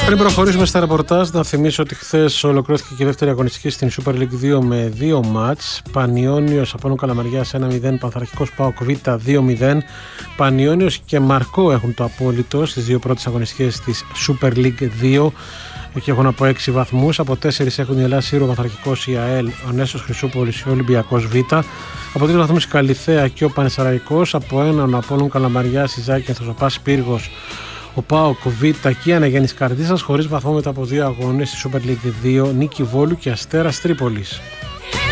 Πριν προχωρήσουμε στα ρεπορτάζ, να θυμίσω ότι χθες ολοκληρώθηκε και η δεύτερη αγωνιστική στην Super League 2 με 2 μάτς. Πανιώνιος Απόλλων Καλαμαριάς 1-0, Πανθρακικός ΠΑΟΚ Β 2-0. Πανιώνιος και Μαρκό έχουν το απόλυτο στις δύο πρώτες αγωνιστικές της Super League 2. Εκεί έχουν από 6 βαθμούς. Από 4 έχουν η Ελλάς Σύρο, ο Πανθρακικός, η ΑΕΛ, ο Νέστος Χρυσούπολης, ο Ολυμπιακός Β. Από 3 βαθμούς η Καλιθέα και ο Πανεσσαραϊκός. Από 1 ο Απόλλων Καλαμαριάς, η Ζάκυνθος, ο Πας Πύργος, ο ΠΑΟΚ Β και η Αναγέννης Καρδίτσας, χωρίς βαθμό μετά από 2 αγώνες στη Super League 2, Νίκη Βόλου και Αστέρας Τρίπολης.